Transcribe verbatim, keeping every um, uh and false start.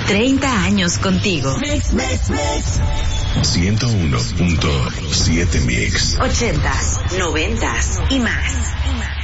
treinta años contigo. Mix, mix, mix. ciento uno punto siete Mix. ochentas, noventas y más. Y más.